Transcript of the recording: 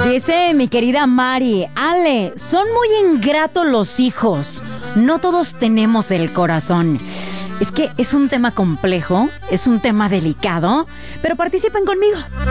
Dice mi querida Mari, Ale, son muy ingratos los hijos. No todos tenemos el corazón. Es que es un tema complejo, es un tema delicado, pero participen conmigo.